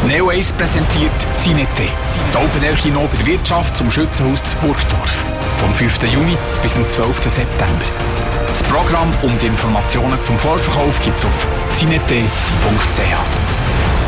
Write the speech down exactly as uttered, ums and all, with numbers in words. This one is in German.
Neo Ace präsentiert Cinete. Das Open Air Kino bei der Wirtschaft zum Schützenhaus zu Burgdorf. Vom fünften Juni bis zum zwölften September. Das Programm und Informationen zum Vorverkauf gibt es auf cinete punkt c h.